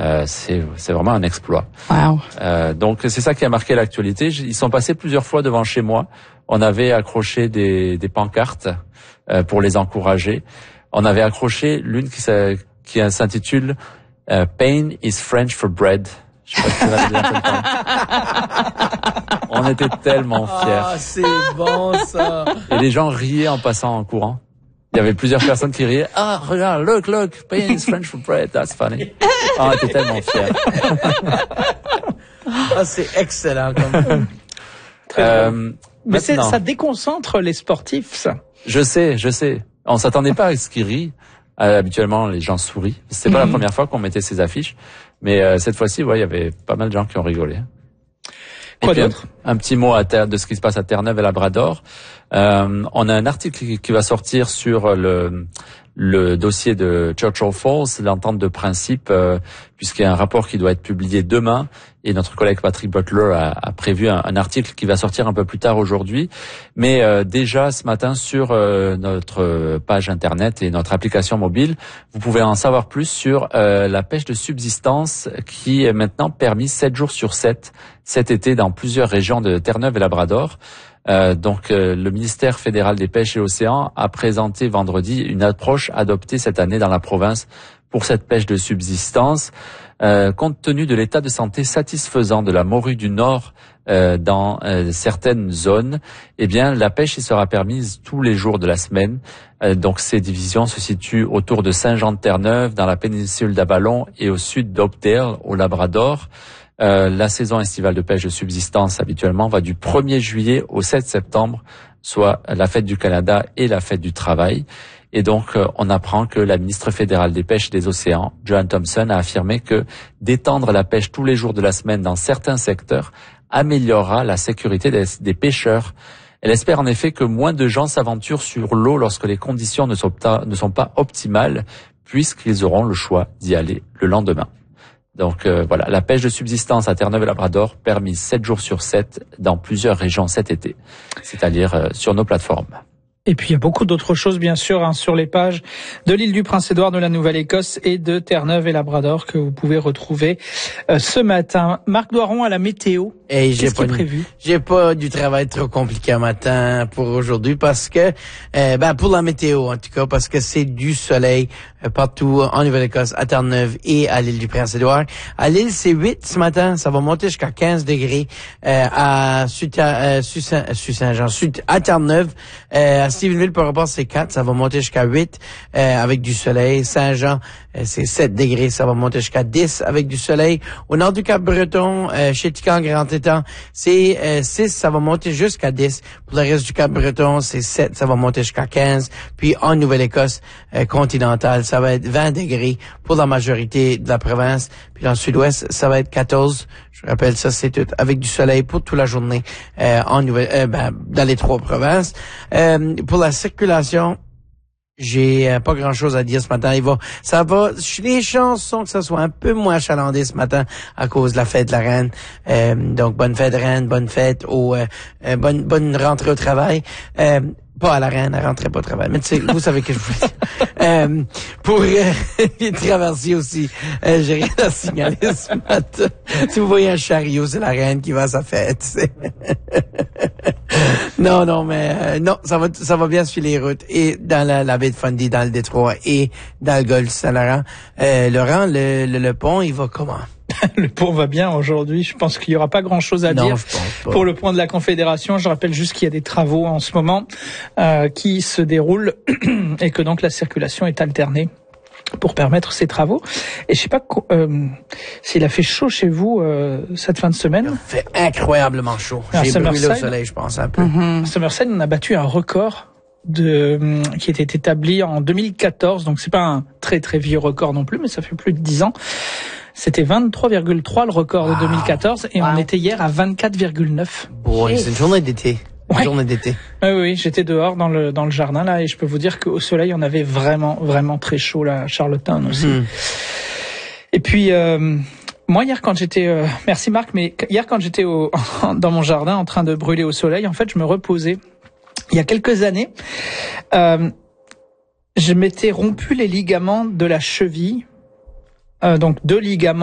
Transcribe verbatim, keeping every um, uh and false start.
Euh, c'est, c'est vraiment un exploit. Wow. Euh, donc c'est ça qui a marqué l'actualité. Ils sont passés plusieurs fois devant chez moi. On avait accroché des, des pancartes euh, pour les encourager. On avait accroché l'une qui, qui s'intitule euh, Pain is French for bread. Je sais pas si vous avez déjà entendu parler. On était tellement fiers. Ah, c'est bon ça. Et les gens riaient en passant en courant. Il y avait plusieurs personnes qui riaient. Ah, regarde, look, look, pain is French for bread. That's funny. Ah, on était tellement fiers. Ah, c'est excellent comme. Euh, Mais c'est, maintenant, ça déconcentre les sportifs, ça. je sais, je sais. On s'attendait pas à ce qu'ils rient. Euh, habituellement, les gens sourient. C'était pas Mhm. la première fois qu'on mettait ces affiches, mais euh, cette fois-ci, ouais, il y avait pas mal de gens qui ont rigolé. Quoi Et puis, d'autre? un, un petit mot à terre, de ce qui se passe à Terre-Neuve et Labrador. Euh, on a un article qui, qui va sortir sur le le dossier de Churchill Falls, l'entente de principe, euh, puisqu'il y a un rapport qui doit être publié demain, et notre collègue Patrick Butler a, a prévu un, un article qui va sortir un peu plus tard aujourd'hui. Mais euh, déjà ce matin sur euh, notre page internet et notre application mobile, vous pouvez en savoir plus sur euh, la pêche de subsistance qui est maintenant permise sept jours sur sept cet été dans plusieurs régions de Terre-Neuve et Labrador. Euh, donc euh, le ministère fédéral des pêches et océans a présenté vendredi une approche adoptée cette année dans la province pour cette pêche de subsistance. Euh, compte tenu de l'état de santé satisfaisant de la morue du Nord euh, dans euh, certaines zones, eh bien la pêche y sera permise tous les jours de la semaine. Euh, donc ces divisions se situent autour de Saint-Jean-de-Terre-Neuve, dans la péninsule d'Avalon et au sud d'Oakdale, au Labrador. Euh, la saison estivale de pêche de subsistance habituellement va du premier juillet au sept septembre, soit la fête du Canada et la fête du travail. Et donc, euh, on apprend que la ministre fédérale des pêches et des océans, Joanne Thompson, a affirmé que d'étendre la pêche tous les jours de la semaine dans certains secteurs améliorera la sécurité des, des pêcheurs. Elle espère en effet que moins de gens s'aventurent sur l'eau lorsque les conditions ne sont pas, ne sont pas optimales, puisqu'ils auront le choix d'y aller le lendemain. Donc euh, voilà, la pêche de subsistance à Terre-Neuve et Labrador permise sept jours sur sept dans plusieurs régions cet été, c'est-à-dire euh, sur nos plateformes. Et puis il y a beaucoup d'autres choses bien sûr hein, sur les pages de l'île du Prince-Édouard, de la Nouvelle-Écosse et de Terre-Neuve et Labrador que vous pouvez retrouver euh, ce matin. Marc Doiron à la météo. Et j'ai Qu'est-ce pas qui est une- prévu? J'ai pas du travail trop compliqué un matin pour aujourd'hui parce que, euh, ben pour la météo en tout cas, parce que c'est du soleil euh, partout en Nouvelle-Écosse, à Terre-Neuve et à l'île du Prince-Édouard. À l'île, c'est huit ce matin, ça va monter jusqu'à quinze degrés euh, à Sud, euh, Sud Saint, Sud Saint-Jean, Sud à Terre-Neuve, euh, à Stephenville par rapport c'est quatre, ça va monter jusqu'à huit euh, avec du soleil. Saint-Jean, euh, c'est sept degrés, ça va monter jusqu'à dix avec du soleil. Au nord du Cap-Breton, euh, chez Tican, Grand-Étang, c'est euh, six, ça va monter jusqu'à dix. Pour le reste du Cap-Breton, c'est sept, ça va monter jusqu'à quinze. Puis en Nouvelle-Écosse euh, continentale, ça va être vingt degrés pour la majorité de la province. Puis dans le sud-ouest, ça va être quatorze. Je rappelle, ça c'est tout avec du soleil pour toute la journée euh, en Nouvelle, euh, ben, dans les trois provinces. Euh, pour la circulation, j'ai euh, pas grand chose à dire ce matin. Il va, ça va, les chances sont que ça soit un peu moins achalandé ce matin à cause de la fête de la Reine. Euh, donc, bonne fête Reine, bonne fête au, euh, euh, bonne, bonne rentrée au travail. Euh, pas à la Reine, elle rentrait pas au travail. Mais tu sais, vous savez que je voulais dire. Euh, pour euh, les traversiers aussi, euh, j'ai rien à signaler ce matin. Si vous voyez un chariot, c'est la Reine qui va à sa fête. c'est- non, non, mais euh, non, ça va, ça va bien suivre les routes et dans la, la baie de Fundy, dans le Détroit et dans le golfe du Saint-Laurent. Euh, Laurent, le, le, le pont, il va comment? Le pont va bien aujourd'hui. Je pense qu'il y aura pas grand-chose à Non, dire je pense pas. pour le point de la Confédération. Je rappelle juste qu'il y a des travaux en ce moment euh, qui se déroulent et que donc la circulation est alternée pour permettre ces travaux. Et je sais pas co- euh, s'il a fait chaud chez vous euh, cette fin de semaine. Il fait incroyablement chaud. À J'ai brûlé au Summerside. soleil, je pense, un peu. À Summerside, on a battu un record de hum, qui était établi en deux mille quatorze. Donc c'est pas un très très vieux record non plus, mais ça fait plus de dix ans. C'était vingt-trois virgule trois le record Wow. de deux mille quatorze et Wow. on était hier à vingt-quatre virgule neuf. Boy, c'est une journée d'été. Une Ouais. journée d'été. Oui, oui, j'étais dehors dans le dans le jardin là et je peux vous dire qu'au soleil on avait vraiment vraiment très chaud là à Charlottetown aussi. Hmm. Et puis euh, moi hier quand j'étais euh, merci Marc, mais hier quand j'étais au dans mon jardin en train de brûler au soleil, en fait je me reposais. Il y a quelques années, euh, je m'étais rompu les ligaments de la cheville, euh, donc deux ligaments.